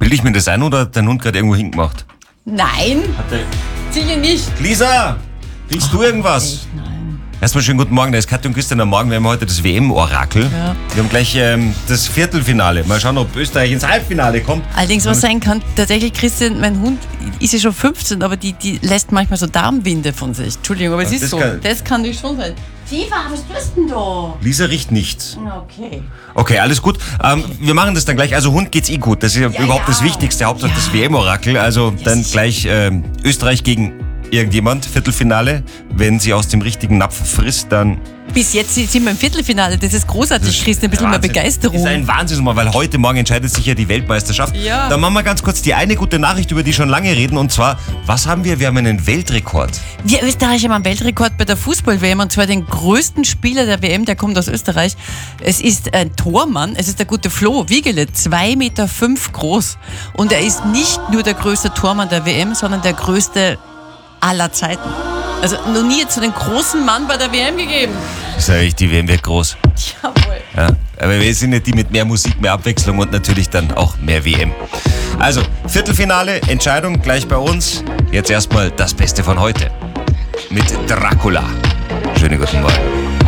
Bilde ich mir das ein oder hat dein Hund gerade irgendwo hingemacht? Nein, sicher nicht. Lisa, willst du irgendwas? Echt, nein. Erstmal schönen guten Morgen, da ist Katja und Christian am Morgen. Wir haben heute das WM-Orakel. Ja. Wir haben gleich das Viertelfinale. Mal schauen, ob Österreich ins Halbfinale kommt. Allerdings, was sein kann, tatsächlich, Christian, mein Hund ist ja schon 15, aber die lässt manchmal so Darmwinde von sich. Entschuldigung, aber es Ach, ist das so. kann- Kann nicht schon sein. Tifa, was tust denn da? Lisa riecht nichts. Okay. Okay, alles gut. Wir machen das dann gleich. Also Hund geht's gut. Das ist ja überhaupt das Wichtigste. Hauptsache das WM-Orakel. Also dann gleich Österreich gegen irgendjemand. Viertelfinale. Wenn sie aus dem richtigen Napf frisst, dann... Bis jetzt sind wir im Viertelfinale. Das ist großartig, Christian. Ein bisschen mehr Wahnsinn. Begeisterung. Das ist ein Wahnsinn, weil heute Morgen entscheidet sich ja die Weltmeisterschaft. Ja. Dann machen wir ganz kurz die eine gute Nachricht, über die schon lange reden. Und zwar, was haben wir? Wir haben einen Weltrekord. Wir Österreicher haben einen Weltrekord bei der Fußball-WM und zwar den größten Spieler der WM, der kommt aus Österreich. Es ist ein Tormann, es ist der gute Flo Wiegele, 2,5 Meter groß. Und er ist nicht nur der größte Tormann der WM, sondern der größte aller Zeiten. Also noch nie jetzt so einen großen Mann bei der WM gegeben. Sag ich, die WM wird groß. Jawohl. Ja, aber wir sind nicht die mit mehr Musik, mehr Abwechslung und natürlich dann auch mehr WM. Also, Viertelfinale, Entscheidung gleich bei uns. Jetzt erstmal das Beste von heute. Mit Dracula. Schönen guten Morgen.